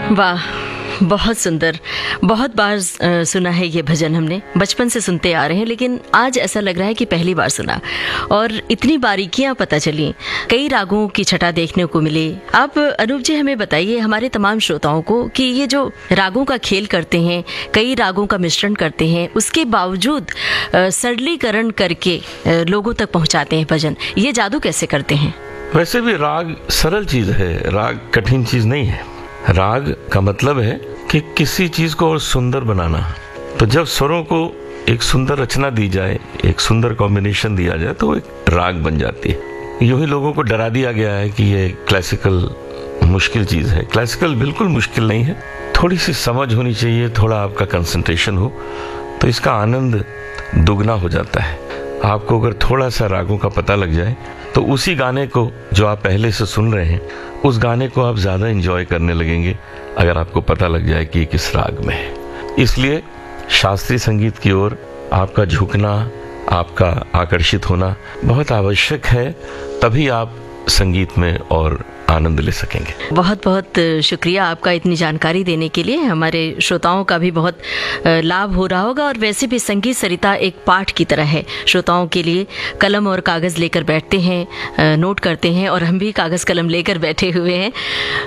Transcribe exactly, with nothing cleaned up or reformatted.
वाह, बहुत सुंदर। बहुत बार अ, सुना है ये भजन, हमने बचपन से सुनते आ रहे हैं, लेकिन आज ऐसा लग रहा है कि पहली बार सुना और इतनी बारीकियां पता चली, कई रागों की छटा देखने को मिली। आप अनूप जी हमें बताइए, हमारे तमाम श्रोताओं को, कि ये जो रागों का खेल करते हैं, कई रागों का मिश्रण करते हैं, उसके बावजूद अ, सरलीकरण करके अ, लोगों तक पहुंचाते हैं भजन, ये जादू कैसे करते हैं? वैसे भी राग सरल चीज है, राग कठिन चीज नहीं है। राग का मतलब है कि किसी चीज को और सुंदर बनाना। तो जब स्वरों को एक सुंदर रचना दी जाए, एक सुंदर कॉम्बिनेशन दिया जाए, तो एक राग बन जाती है। यूं ही लोगों को डरा दिया गया है कि ये क्लासिकल मुश्किल चीज है। क्लासिकल बिल्कुल मुश्किल नहीं है, थोड़ी सी समझ होनी चाहिए, थोड़ा आपका कंसंट्रेशन हो तो इसका आनंद दुगना हो जाता है। आपको अगर थोड़ा सा रागों का पता लग जाए तो उसी गाने को जो आप पहले से सुन रहे हैं, उस गाने को आप ज्यादा एंजॉय करने लगेंगे अगर आपको पता लग जाए कि किस राग में है। इसलिए शास्त्रीय संगीत की ओर आपका झुकना, आपका आकर्षित होना बहुत आवश्यक है, तभी आप संगीत में और आनंद ले सकेंगे। बहुत बहुत शुक्रिया आपका इतनी जानकारी देने के लिए। हमारे श्रोताओं का भी बहुत लाभ हो रहा होगा, और वैसे भी संगीत सरिता एक पाठ की तरह है श्रोताओं के लिए। कलम और कागज़ लेकर बैठते हैं, नोट करते हैं, और हम भी कागज़ कलम लेकर बैठे हुए हैं।